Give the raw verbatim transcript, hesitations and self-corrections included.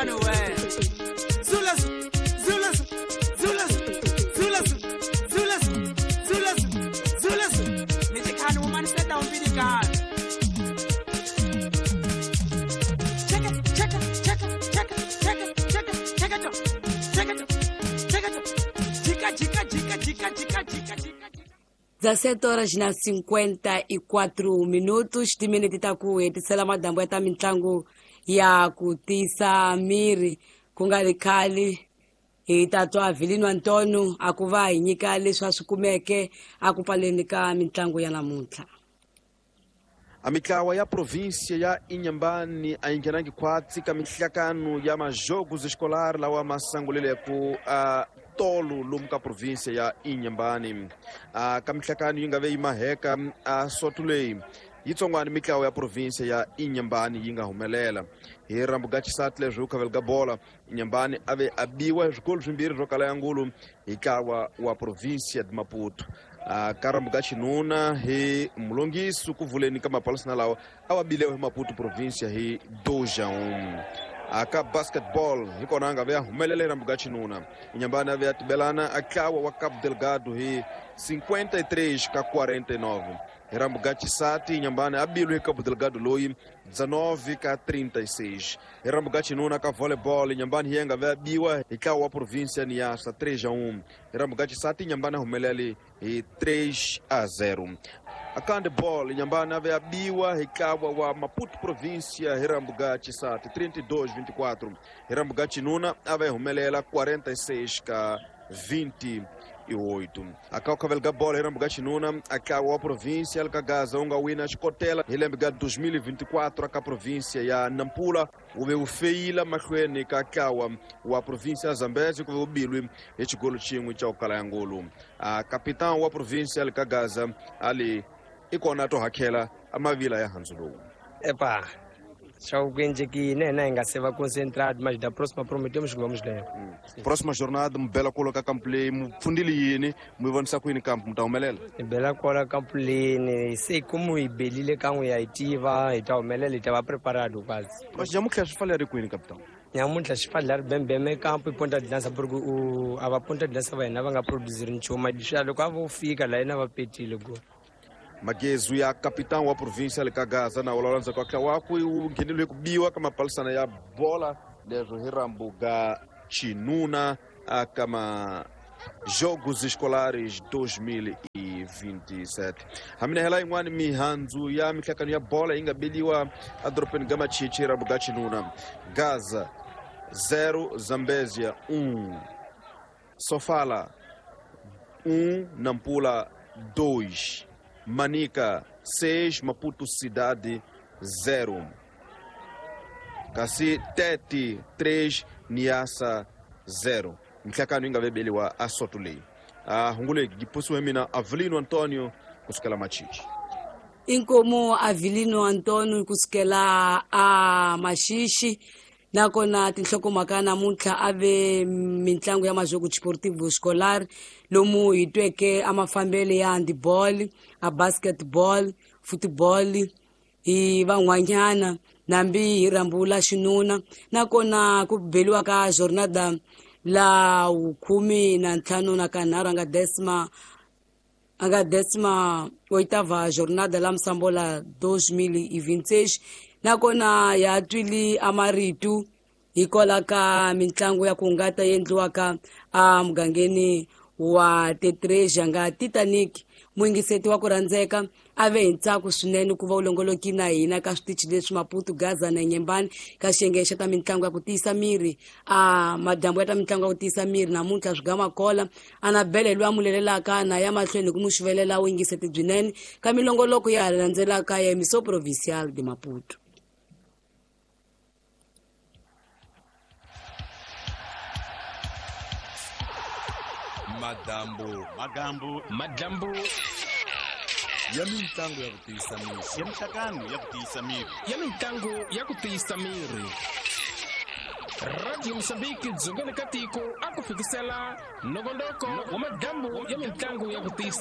Ntano we. Zulas, Zulas, Zulas, Zulas, Zulas, Zulas, Zulas. Nitikani woman set down for the car. Check it, check it, check it, check it, check it, check it, check it, check it, check it. Chica, chica, chica, chica, chica, chica, chica. dezessete horas na cinquenta e quatro minutos timene titaku hetisela madambo ya ta mitlangu ya kutisa miri ku nga ri khale hi tatwa Avelino Antônio a ku va hi nyika leswi a swi kumeke a ku pfaleni ka mitlangu ya namuntlha. A mitlawa ya província ya Inhambane a inghenangi kwatsi ka mihlakano ya majogos escolar lawa masangulele ku a tolo lomu ka província ya Inhambane. A ka mihlakano yi nga ve yi maheka a sotulei yitsongwani mitlawa ya província ya Inhambane yi nga humelela hi rambugatisati leswi ka velga bola Inhambane ave abiwa swikolo swimbirhi swo kala ya ngulu hi ntlawa wa província de Maputo. a karambuga chinuna hi mulongiso ku vuleni ka mapalisana lawa a wa bilewa hi Maputo província hi dois a um. Aka basketball hi kona anga ve humelela rambuga chinuna Inhambane ave atibelana a ntlawa wa Cabo Delgado hi cinquenta e três ka quarenta e nove. Rambuga Chisati Inhambane abilu hi Cabo Delgado loyi dezenove ka trinta e seis. Rambuga Chinuna ka voleibol Inhambane hi anga ve abiwa hi ntlawa wa província Niassa três a um. Rambuga Chisati Inhambane humeleli hi três a zero. A handball Inhambane ave abiwa hi ntlawa wa Maputo província hi Rambuga Chisati trinta e dois a vinte e quatro. Rambuga Chinuna ave humelela quarenta e seis ka vinte e oito. A Cauca Velga Bola Rambuga Chinuna a Cauca província Alca Gaza unga wina Chicotela ele amiga dois mil e vinte e quatro a província ya Nampula o meu feila machuene ka Cauca wa província Zambezi com o bilwi e chigolo chingu cha Ukalangolo. A capitão wa província Alca Gaza ali ikonato hakela amavila ya Hanzulo. Epa Só que que nem nem se vai concentrar, mas da próxima prometemos que vamos ganhar. Próxima jornada, bela coloca camplei, fundili mu avançar com o campo, então melel. Bela coloca camplei, sei como e belile cão e ativa, então melel estava preparado quase. Mas já muito que falar com o capitão. Já muito que falar bem bem me campo e ponta de dança porque o a ponta de dança vai não vai produzir nicho, mas deixa lo quavo fica lá e não vai pedir logo. Magezu ya capitão wa província Alcagaza na ulanza kwa klawaku u ngenilo kubiwa kama palsana ya bola dezo Hirambuga Chinuna kama Jogos Escolares dois mil e vinte e sete. Hamina hela ingwani mihanzu ya miklakano ya bola inga biliwa adropen gama chichi Hirambuga Chinuna. Gaza zero, Zambésia um, Sofala um, Nampula dois. Manica seis, Maputo Cidade zero. Kasi Tete três, Niassa zero. Mklakano inga vebeliwa asotulei. Ah, hungule gipusu hemina Avelino Antônio kuskela machichi. Inkomo Avelino Antônio kuskela a machichi nakona tinhloko makana mutla ave mitlangu ya majogo desportivo escolar lomu hitweke amafambele ya handball, a basketball, football i van'wanyana nambi hi rambula xinuna nakona ku beliwa ka jornada la kumi na ntlhanu na kanharhu anga décima anga décima oitava jornada la Msambola dois mil e vinte e seis nakona ya twili amaritu ikola ka mitlangu ya kungata yendliwaka a mugangeni wa Tetreja nga Titanic muingiseti wa ku rhandzeka ave hi ntsako swinene ku va ulongoloki na hina ka switichi leswi Maputo Gaza na Inhambane ka xiyenge xa ta mitlangu ya ku tiyisa miri a madambu ya ta mitlangu ya ku tiyisa miri namuntlha swigama kola Anabele lwa mulelelaka na ya mahlweni ku muxivelela uingiseti byinene ka milongoloko ya rhandzelaka ya Miso Provincial de Maputo. Madambo, Magambo, Madambo ya mitlangu ya kutiyisa miri, ya mihlakano ya kutiyisa miri, ya mitlangu ya kutiyisa miri. Radio Msambiki dzongeni katiko akufikisela nogondoko wa madambu ya mitlangu ya kutiyisa